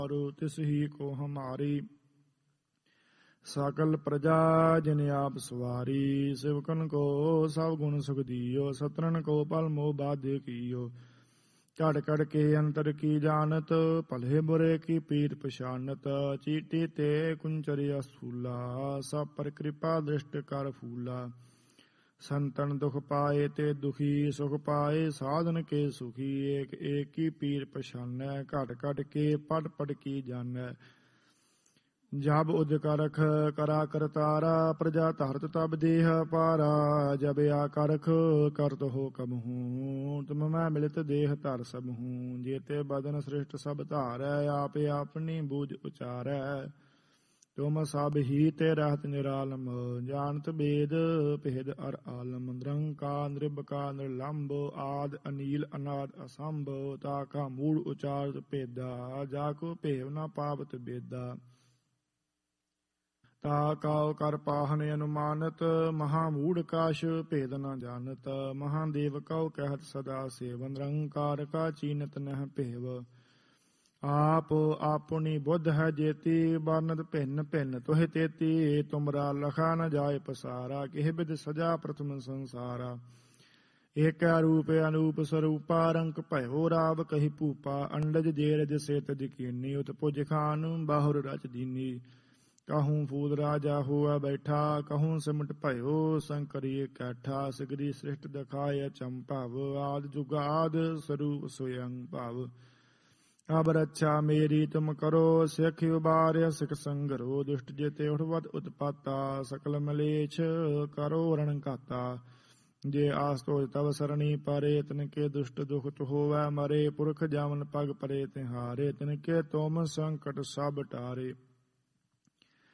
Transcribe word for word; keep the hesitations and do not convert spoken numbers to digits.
और तिस ही को हमारी सकल प्रजा जिन आप सवारी सेवकन को सब गुण सुख दियो सतरन को पल मोह बाध्य कियो कड़ कड़ के अंतर की जानत भले बुरे की पीर पछानत चीटी ते कुंचरिया स्थूला सब पर कृपा दृष्ट कर फूला संतन दुख पाए ते दुखी सुख पाए साधन के सुखी एक एक की पीर पछानै घट घट के पट पट की जानै जब उद करख करा करतारा प्रजा धरत तब देह पारा जब आ करख करत हो कब हूँ तुम मैं मिलित देह धर सब हूँ जेते बदन सृष्ट सब धारै आप अपनी बूझ उचारै तुम सब ही ते रहत निरालम जानत वेद भेद अर आलम निरंकार निर्विकार निर्लंब आद अनील अनाद असंभ ताका मूढ़ उचारत भेदा जाको भेव न पावत बेदा ता काउ कर पाहन अनुमानत महामूढ़ काश भेद न जानत महादेव कौ कहत सदा सेवन निरंकार का चीनत नह भेव आप आपनी बुद्ध है जेती बानत भिन्न भिन्न तुह तेती तुमरा लखा न जाय पसारा किह बिद सजा प्रथम संसारा एक रूप अनूप स्वरूपा रंक भयो राव कही भूपा अंडज जेरज से तज कीनी उत पुज खान बाहुर रच दीनी कहूँ फूल राजा हुआ बैठा कहूँ सिमट भयो संकरिय कैठा सिगरी सृष्ट दखाय चंपाव आद जुगाद स्वरूप स्वयं भाव अब रक्षा मेरी तुम करो सिख उबार्य सिख संगरो दुष्ट जेते उठवत उत्पाता सकल मलेच्छ करो रण घाता जे आस तो तव सरणी परे तिनके दुष्ट दुख होवै मरे पुरख जावन पग परे तिहारे तिनके तुम संकट सब टारे